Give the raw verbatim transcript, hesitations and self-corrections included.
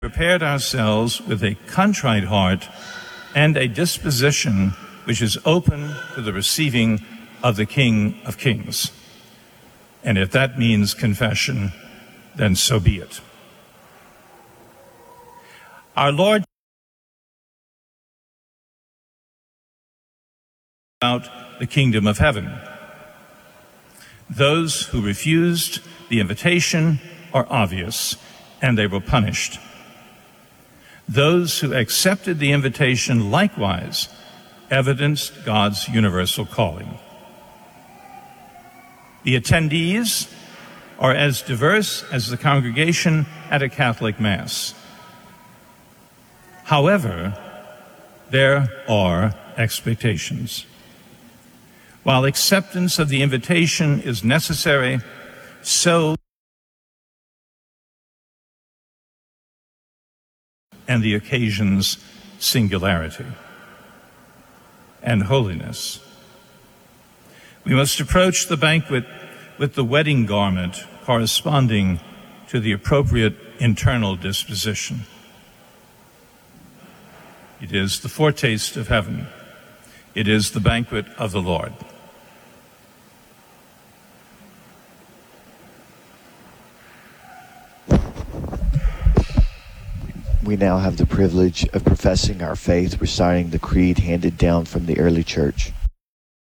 prepared ourselves with a contrite heart and a disposition which is open to the receiving of the King of Kings. And if that means confession, then so be it. Our Lord about the kingdom of heaven. Those who refused the invitation are obvious, and they were punished. Those who accepted the invitation likewise evidenced God's universal calling. The attendees are as diverse as the congregation at a Catholic Mass. However, there are expectations. While acceptance of the invitation is necessary, so and the occasion's singularity and holiness. We must approach the banquet with the wedding garment corresponding to the appropriate internal disposition. It is the foretaste of heaven. It is the banquet of the Lord. We now have the privilege of professing our faith, reciting the creed handed down from the early church.